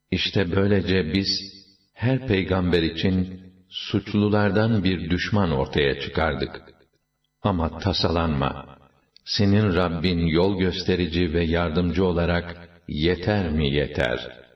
İşte böylece biz her peygamber için suçlulardan bir düşman ortaya çıkardık. Ama tasalanma. Senin Rabbin yol gösterici ve yardımcı olarak yeter mi yeter?